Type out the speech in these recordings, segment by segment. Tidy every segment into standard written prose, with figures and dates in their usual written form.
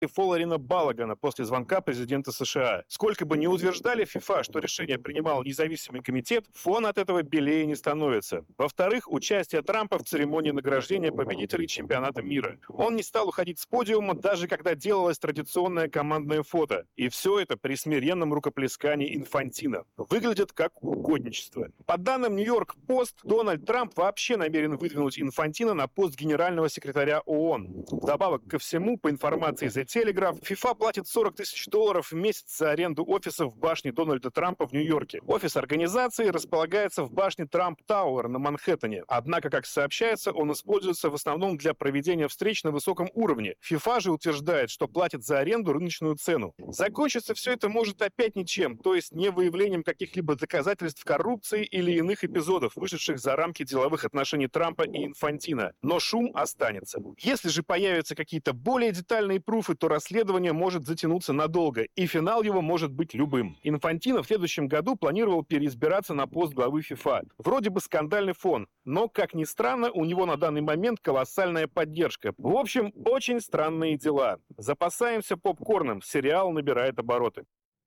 Фолларина Балагана после звонка президента США. Сколько бы ни утверждали ФИФА, что решение принимал независимый комитет, фон от этого белее не становится. Во-вторых, участие Трампа в церемонии награждения победителей чемпионата мира. Он не стал уходить с подиума, даже когда делалось традиционное командное фото. И все это при смиренном рукоплескании Инфантино. Выглядит как угодничество. По данным Нью-Йорк Пост, Дональд Трамп вообще намерен выдвинуть Инфантино на пост генерального секретаря ООН. Вдобавок ко всему, по информации The Telegraph, ФИФА платит $40 тысяч в месяц за аренду офиса в башне Дональда Трампа в Нью-Йорке. Офис организации располагается в башне Трамп Тауэр на Манхэттене. Однако, как сообщается, он используется в основном для проведения встреч на высоком уровне. ФИФА же утверждает, что платит за аренду рыночную цену. Закончиться все это может опять ничем, то есть не выявлением каких-либо доказательств коррупции или иных эпизодов, вышедших за рамки деловых отношений Трампа и Инфантино. Но шум останется. Если же появятся какие-то более детальные пруфы, то расследование может затянуться надолго, и финал его может быть любым. Инфантино в следующем году планировал переизбираться на пост главы ФИФА. Вроде бы скандальный фон, но, как ни странно, у него на данный момент колоссальная поддержка. В общем, очень странные дела. Запасаемся попкорном, сериал набирает обороты.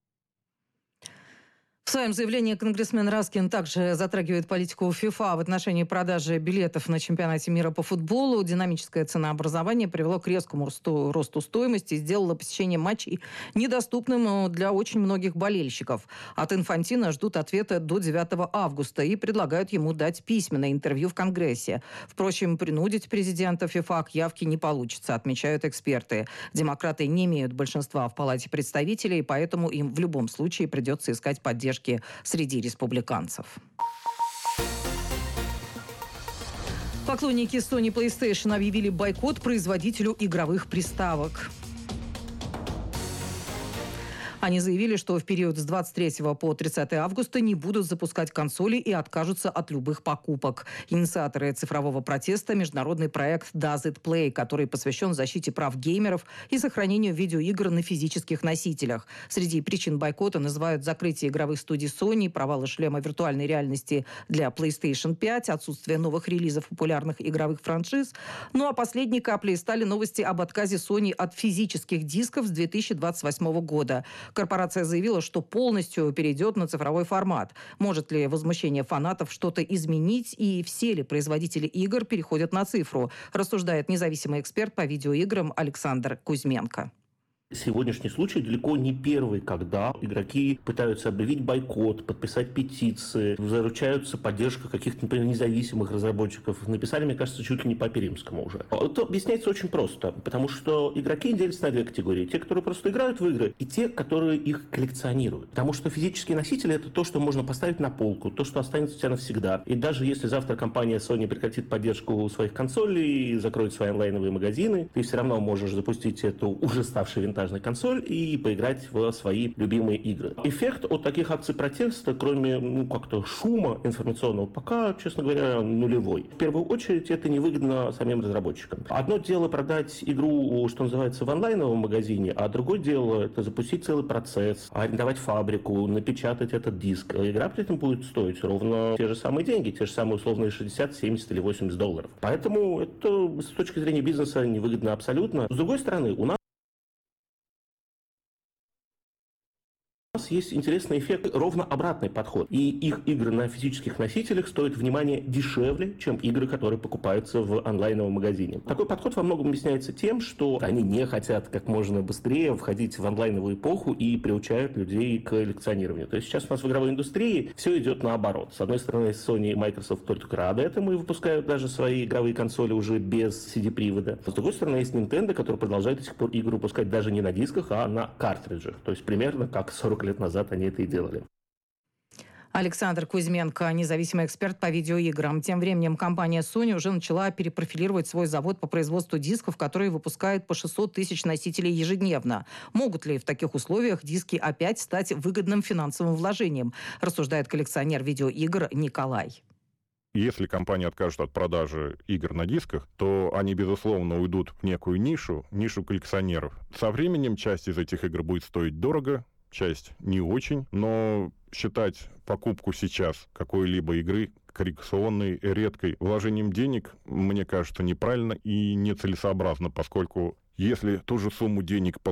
В своем заявлении конгрессмен Раскин также затрагивает политику ФИФА в отношении продажи билетов на чемпионате мира по футболу. Динамическое ценообразование привело к резкому росту стоимости и сделало посещение матчей недоступным для очень многих болельщиков. От Инфантино ждут ответа до 9 августа и предлагают ему дать письменное интервью в Конгрессе. Впрочем, принудить президента ФИФА к явке не получится, отмечают эксперты. Демократы не имеют большинства в Палате представителей, поэтому им в любом случае придется искать поддержку среди республиканцев. Поклонники Sony PlayStation объявили бойкот производителю игровых приставок. Они заявили, что в период с 23 по 30 августа не будут запускать консоли и откажутся от любых покупок. Инициаторы цифрового протеста – международный проект Does It Play, который посвящен защите прав геймеров и сохранению видеоигр на физических носителях. Среди причин бойкота называют закрытие игровых студий Sony, провалы шлема виртуальной реальности для PlayStation 5, отсутствие новых релизов популярных игровых франшиз. Ну а последней каплей стали новости об отказе Sony от физических дисков с 2028 года. Корпорация заявила, что полностью перейдет на цифровой формат. Может ли возмущение фанатов что-то изменить и все ли производители игр переходят на цифру, рассуждает независимый эксперт по видеоиграм Александр Кузьменко. Сегодняшний случай далеко не первый, когда игроки пытаются объявить бойкот, подписать петиции, заручаются поддержкой каких-то, например, независимых разработчиков. Написали, мне кажется, чуть ли не по Перимскому уже. Это объясняется очень просто, потому что игроки делятся на две категории. Те, которые просто играют в игры, и те, которые их коллекционируют. Потому что физические носители — это то, что можно поставить на полку, то, что останется у тебя навсегда. И даже если завтра компания Sony прекратит поддержку своих консолей и закроет свои онлайновые магазины, ты все равно можешь запустить эту уже ставшую винтажной консоль и поиграть в свои любимые игры. Эффект от таких акций протеста, кроме как-то шума информационного, пока, честно говоря, нулевой. В первую очередь, это невыгодно самим разработчикам. Одно дело продать игру, что называется, в онлайновом магазине, а другое дело это запустить целый процесс, арендовать фабрику, напечатать этот диск. Игра при этом будет стоить ровно те же самые деньги, те же самые условные 60, 70 или 80 долларов. Поэтому это с точки зрения бизнеса невыгодно абсолютно. С другой стороны, у нас есть интересный эффект, ровно обратный подход. И их игры на физических носителях стоят, внимание, дешевле, чем игры, которые покупаются в онлайновом магазине. Такой подход во многом объясняется тем, что они не хотят как можно быстрее входить в онлайновую эпоху и приучают людей к коллекционированию. То есть сейчас у нас в игровой индустрии все идет наоборот. С одной стороны, Sony и Microsoft только рады этому и выпускают даже свои игровые консоли уже без CD-привода. С другой стороны, есть Nintendo, который продолжает до сих пор игры выпускать даже не на дисках, а на картриджах. То есть примерно как 40 лет назад они это и делали. Александр Кузьменко, независимый эксперт по видеоиграм. Тем временем компания Sony уже начала перепрофилировать свой завод по производству дисков, которые выпускают по 600 тысяч носителей ежедневно. Могут ли в таких условиях диски опять стать выгодным финансовым вложением, рассуждает коллекционер видеоигр Николай. Если компания откажет от продажи игр на дисках, то они, безусловно, уйдут в некую нишу коллекционеров. Со временем часть из этих игр будет стоить дорого, часть не очень, но считать покупку сейчас какой-либо игры коррекционной, редкой вложением денег, мне кажется, неправильно и нецелесообразно, поскольку Если ту же сумму денег